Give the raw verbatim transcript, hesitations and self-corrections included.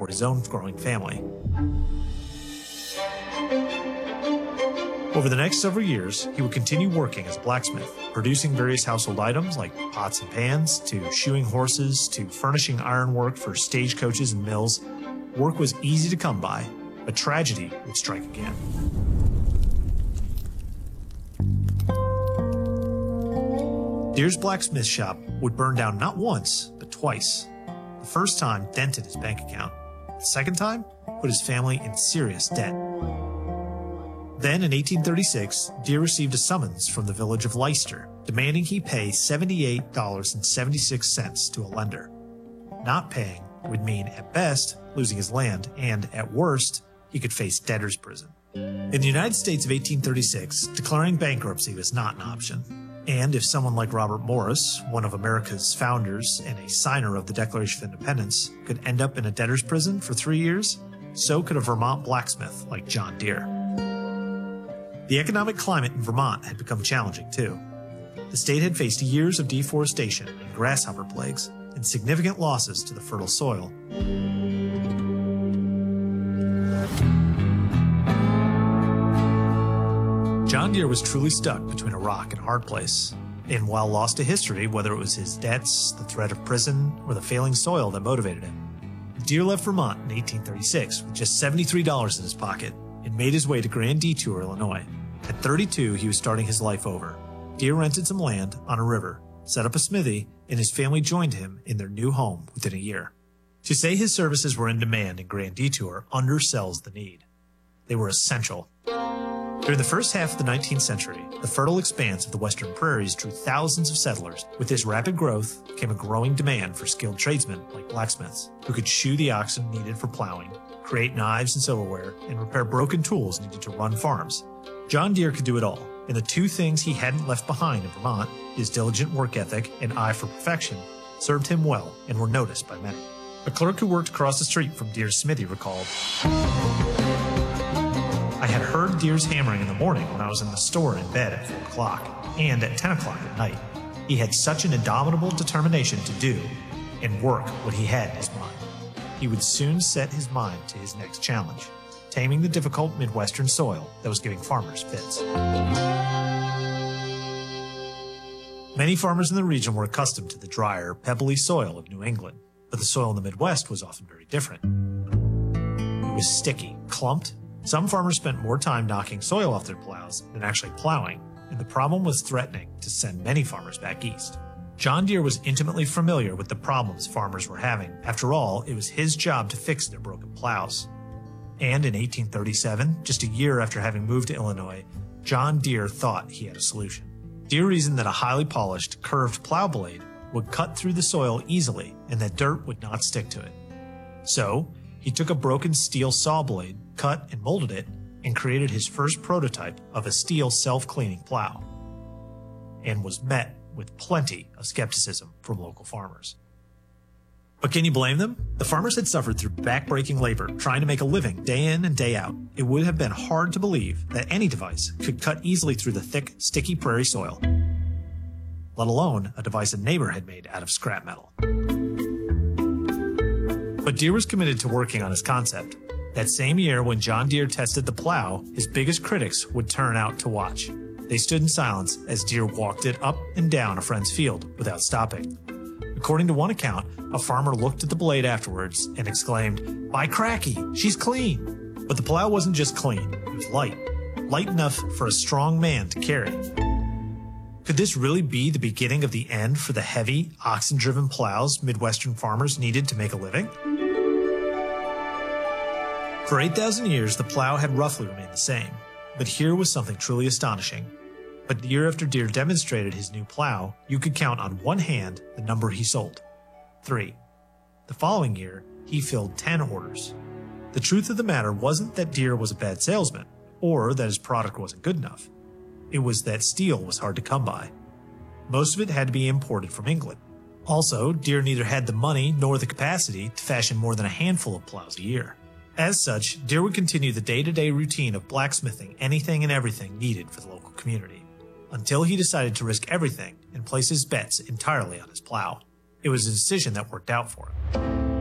support his own growing family. Over the next several years, he would continue working as a blacksmith, producing various household items like pots and pans, to shoeing horses, to furnishing ironwork for stagecoaches and mills. Work was easy to come by, but tragedy would strike again. Deere's blacksmith shop would burn down not once, but twice. The first time dented his bank account. The second time put his family in serious debt. Then, in eighteen thirty-six, Deere received a summons from the village of Leicester, demanding he pay seventy-eight dollars and seventy-six cents to a lender. Not paying would mean, at best, losing his land, and, at worst, he could face debtor's prison. In the United States of eighteen thirty-six, declaring bankruptcy was not an option. And if someone like Robert Morris, one of America's founders and a signer of the Declaration of Independence, could end up in a debtor's prison for three years, so could a Vermont blacksmith like John Deere. The economic climate in Vermont had become challenging, too. The state had faced years of deforestation and grasshopper plagues, and significant losses to the fertile soil. John Deere was truly stuck between a rock and a hard place. And while lost to history, whether it was his debts, the threat of prison, or the failing soil that motivated him, Deere left Vermont in eighteen thirty-six with just seventy-three dollars in his pocket and made his way to Grand Detour, Illinois. At thirty-two, he was starting his life over. Deere rented some land on a river, set up a smithy, and his family joined him in their new home within a year. To say his services were in demand in Grand Detour undersells the need. They were essential. During the first half of the nineteenth century, the fertile expanse of the western prairies drew thousands of settlers. With this rapid growth came a growing demand for skilled tradesmen like blacksmiths, who could shoe the oxen needed for plowing, create knives and silverware, and repair broken tools needed to run farms. John Deere could do it all, and the two things he hadn't left behind in Vermont, his diligent work ethic and eye for perfection, served him well and were noticed by many. A clerk who worked across the street from Deere's smithy recalled, "I had heard Deere's hammering in the morning when I was in the store in bed at four o'clock, and at ten o'clock at night. He had such an indomitable determination to do and work what he had in his mind. He would soon set his mind to his next challenge, taming the difficult Midwestern soil that was giving farmers fits." Many farmers in the region were accustomed to the drier, pebbly soil of New England, but the soil in the Midwest was often very different. It was sticky, clumped. Some farmers spent more time knocking soil off their plows than actually plowing, and the problem was threatening to send many farmers back east. John Deere was intimately familiar with the problems farmers were having. After all, it was his job to fix their broken plows. And in eighteen thirty-seven, just a year after having moved to Illinois, John Deere thought he had a solution. Deere reasoned that a highly polished, curved plow blade would cut through the soil easily and that dirt would not stick to it. So, he took a broken steel saw blade, cut and molded it, and created his first prototype of a steel self-cleaning plow, and was met with plenty of skepticism from local farmers. But can you blame them? The farmers had suffered through back-breaking labor, trying to make a living day in and day out. It would have been hard to believe that any device could cut easily through the thick, sticky prairie soil, let alone a device a neighbor had made out of scrap metal. But Deere was committed to working on his concept. That same year, when John Deere tested the plow, his biggest critics would turn out to watch. They stood in silence as Deere walked it up and down a friend's field without stopping. According to one account, a farmer looked at the blade afterwards and exclaimed, "By cracky, she's clean!" But the plow wasn't just clean, it was light. Light enough for a strong man to carry. Could this really be the beginning of the end for the heavy, oxen-driven plows Midwestern farmers needed to make a living? For eight thousand years, the plow had roughly remained the same, but here was something truly astonishing. But year after Deere demonstrated his new plow, you could count on one hand the number he sold. Three. The following year, he filled ten orders. The truth of the matter wasn't that Deere was a bad salesman, or that his product wasn't good enough. It was that steel was hard to come by. Most of it had to be imported from England. Also, Deere neither had the money nor the capacity to fashion more than a handful of plows a year. As such, Deere would continue the day-to-day routine of blacksmithing anything and everything needed for the local community, until he decided to risk everything and place his bets entirely on his plow. It was a decision that worked out for him.